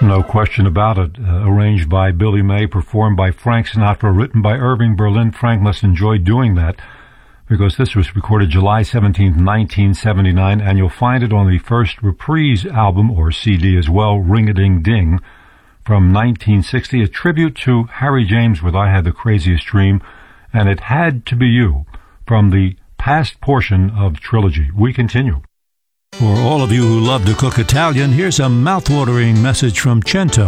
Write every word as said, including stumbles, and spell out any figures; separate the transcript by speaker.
Speaker 1: No question about it. Uh, arranged by Billy May, performed by Frank Sinatra, written by Irving Berlin. Frank must enjoy doing that, because this was recorded July seventeenth, nineteen seventy-nine, and you'll find it on the first Reprise album, or C D as well, Ring-a-Ding-Ding, from nineteen sixty, a tribute to Harry James with I Had the Craziest Dream, and It Had to Be You, from the past portion of Trilogy. We continue. For all of you who love to cook Italian, here's a mouth-watering message from Cento.